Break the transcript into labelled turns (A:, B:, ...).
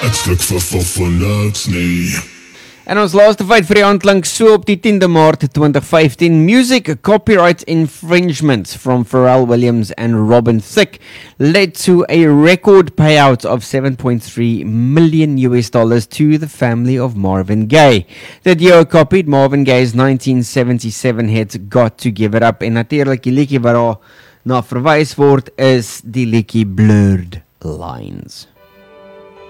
A: Ek skrik vir niks nie.
B: En ons laaste feit vir die aand klink so op die 10de Maart 2015. Music copyright infringements from Pharrell Williams and Robin Thicke led to a record payout of $7.3 million to the family of Marvin Gaye. The duo copied Marvin Gaye's 1977 hit Got to Give It Up. En natuurlijk die liedjie wat daar na verwys word is die liedjie Blurred Lines.